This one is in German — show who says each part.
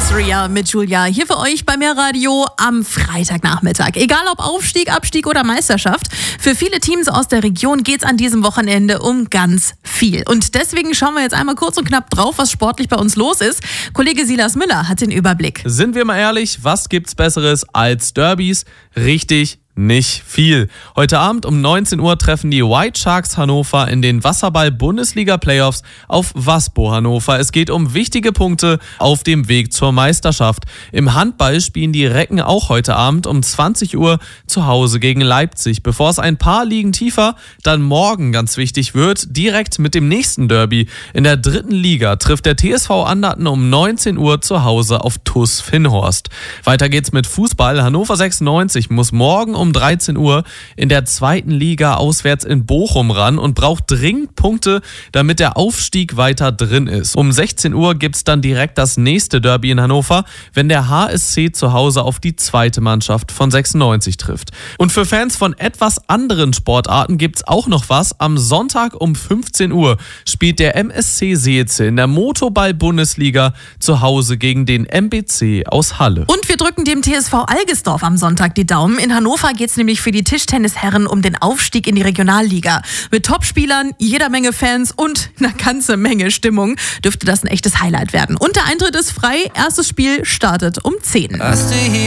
Speaker 1: Ria mit Julia hier für euch bei Mehrradio am Freitagnachmittag. Egal ob Aufstieg, Abstieg oder Meisterschaft, für viele Teams aus der Region geht's an diesem Wochenende um ganz viel. Und deswegen schauen wir jetzt einmal kurz und knapp drauf, was sportlich bei uns los ist. Kollege Silas Müller hat den Überblick.
Speaker 2: Sind wir mal ehrlich, was gibt's Besseres als Derbys? Richtig, nicht viel. Heute Abend um 19 Uhr treffen die White Sharks Hannover in den Wasserball-Bundesliga-Playoffs auf Waspo Hannover. Es geht um wichtige Punkte auf dem Weg zur Meisterschaft. Im Handball spielen die Recken auch heute Abend um 20 Uhr zu Hause gegen Leipzig. Bevor es ein paar Ligen tiefer dann morgen ganz wichtig wird, direkt mit dem nächsten Derby in der 3. Liga trifft der TSV Anderten um 19 Uhr zu Hause auf TuS Finnhorst. Weiter geht's mit Fußball. Hannover 96 muss morgen um 13 Uhr in der 2. Liga auswärts in Bochum ran und braucht dringend Punkte, damit der Aufstieg weiter drin ist. Um 16 Uhr gibt's dann direkt das nächste Derby in Hannover, wenn der HSC zu Hause auf die zweite Mannschaft von 96 trifft. Und für Fans von etwas anderen Sportarten gibt's auch noch was. Am Sonntag um 15 Uhr spielt der MSC Seelze in der Motorball-Bundesliga zu Hause gegen den MBC aus Halle.
Speaker 1: Und wir drücken dem TSV Algesdorf am Sonntag die Daumen. In Hannover geht es nämlich für die Tischtennisherren um den Aufstieg in die Regionalliga. Mit Topspielern, jeder Menge Fans und einer ganzen Menge Stimmung dürfte das ein echtes Highlight werden. Und der Eintritt ist frei. Erstes Spiel startet um 10.